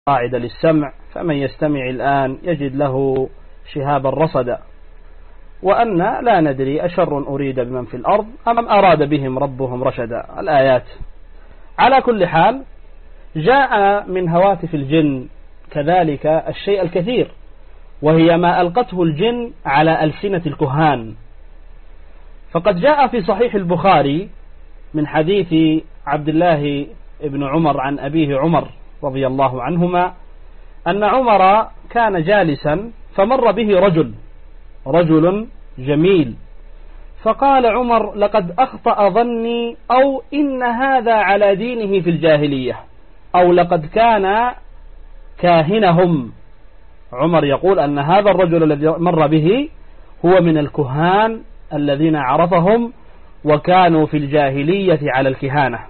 قاعدة للسمع، فمن يستمع الآن يجد له شهابا رصدا، وأن لا ندري أشر أريد بمن في الأرض أم أراد بهم ربهم رشدا. الآيات. على كل حال، جاء من هواتف الجن كذلك الشيء الكثير، وهي ما ألقته الجن على ألسنة الكهان. فقد جاء في صحيح البخاري من حديث عبد الله بن عمر عن أبيه عمر رضي الله عنهما أن عمر كان جالسا فمر به رجل جميل، فقال عمر: لقد أخطأ ظني، أو إن هذا على دينه في الجاهلية، أو لقد كان كاهنهم. عمر يقول أن هذا الرجل الذي مر به هو من الكهان الذين عرفهم وكانوا في الجاهلية على الكهانة.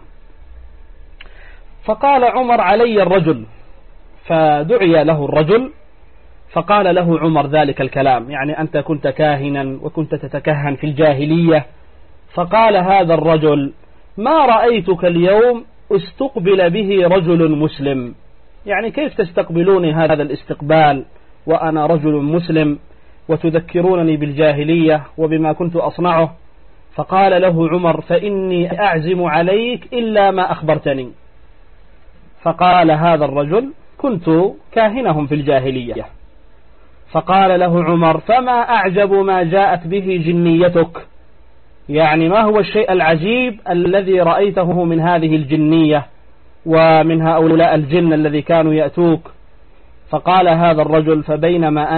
فقال عمر: علي الرجل. فدعي له الرجل فقال له عمر ذلك الكلام، يعني أنت كنت كاهنا وكنت تتكهن في الجاهلية. فقال هذا الرجل: ما رأيتك اليوم استقبل به رجل مسلم، يعني كيف تستقبلوني هذا الاستقبال وأنا رجل مسلم وتذكرونني بالجاهلية وبما كنت أصنعه؟ فقال له عمر: فإني أعزم عليك إلا ما أخبرتني. فقال هذا الرجل: كنت كاهنهم في الجاهلية. فقال له عمر: فما أعجب ما جاءت به جنيتك، يعني ما هو الشيء العجيب الذي رأيته من هذه الجنية ومن هؤلاء الجن الذي كانوا يأتوك؟ فقال هذا الرجل: فبينما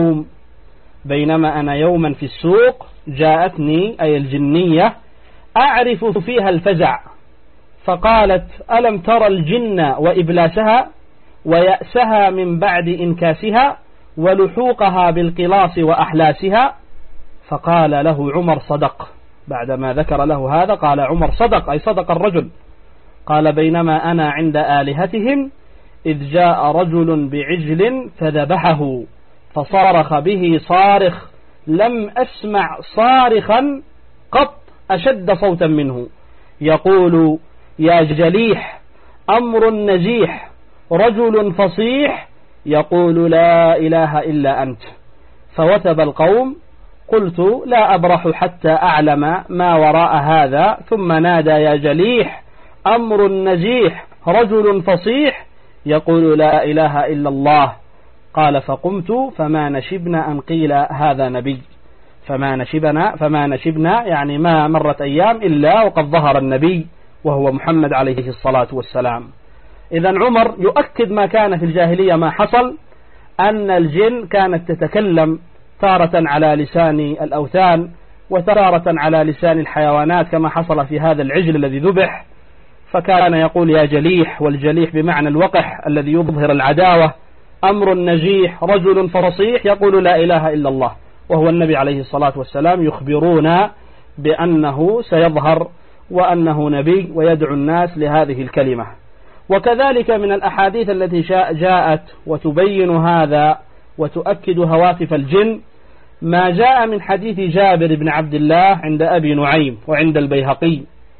أنا يوما في السوق جاءتني أي الجنية أعرف فيها الفزع، فقالت: ألم ترى الجن وإبلاسها ويأسها من بعد إنكاسها ولحوقها بالقلاص وأحلاسها؟ فقال له عمر: صدق. بعدما ذكر له هذا قال عمر: صدق، أي صدق الرجل. قال: بينما أنا عند آلهتهم إذ جاء رجل بعجل فذبحه فصارخ به صارخ لم أسمع صارخا قط أشد صوتا منه، يقول: يا جليح، أمر نجيح، رجل فصيح، يقول: لا إله إلا أنت. فوثب القوم. قلت: لا أبرح حتى أعلم ما وراء هذا. ثم نادى: يا جليح، أمر نجيح، رجل فصيح، يقول: لا إله إلا الله. قال: فقمت فما نشبنا أن قيل هذا نبي. فما نشبنا يعني ما مرت أيام إلا وقد ظهر النبي وهو محمد عليه الصلاة والسلام. إذن عمر يؤكد ما كان في الجاهلية ما حصل، أن الجن كانت تتكلم تارة على لسان الأوثان وتارة على لسان الحيوانات كما حصل في هذا العجل الذي ذبح، فكان يقول: يا جليح، والجليح بمعنى الوقح الذي يظهر العداوة، أمر نجيح، رجل فصيح، يقول: لا إله إلا الله، وهو النبي عليه الصلاة والسلام يخبرون بأنه سيظهر وأنه نبي ويدعو الناس لهذه الكلمة. وكذلك من الأحاديث التي جاءت وتبين هذا وتؤكد هواتف الجن ما جاء من حديث جابر بن عبد الله عند أبي نعيم وعند البيهقي،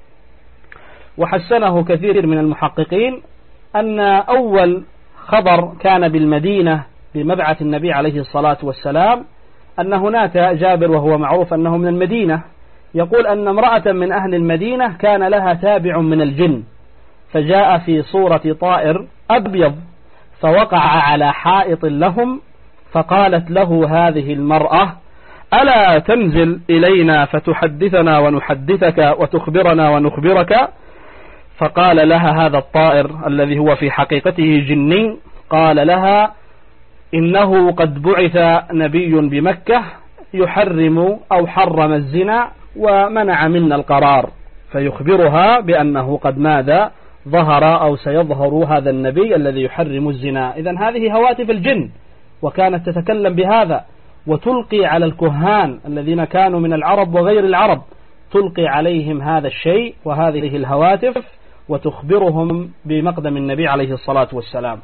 وحسنه كثير من المحققين، أن أول خبر كان بالمدينة بمبعث النبي عليه الصلاة والسلام أن هناك جابر وهو معروف أنه من المدينة، يقول أن امرأة من أهل المدينة كان لها تابع من الجن، فجاء في صورة طائر أبيض فوقع على حائط لهم، فقالت له هذه المرأة: ألا تنزل إلينا فتحدثنا ونحدثك وتخبرنا ونخبرك؟ فقال لها هذا الطائر الذي هو في حقيقته جني، قال لها: إنه قد بعث نبي بمكة يحرم أو حرم الزنا ومنع منا القرار، فيخبرها بأنه قد ماذا ظهر أو سيظهر هذا النبي الذي يحرم الزنا. إذن هذه هواتف الجن، وكانت تتكلم بهذا وتلقي على الكهان الذين كانوا من العرب وغير العرب، تلقي عليهم هذا الشيء وهذه الهواتف وتخبرهم بمقدم النبي عليه الصلاة والسلام.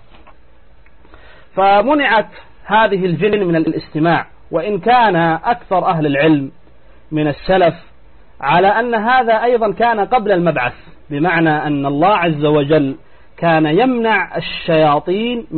فمنعت هذه الجن من الاستماع، وإن كان أكثر أهل العلم من السلف على أن هذا أيضا كان قبل المبعث، بمعنى أن الله عز وجل كان يمنع الشياطين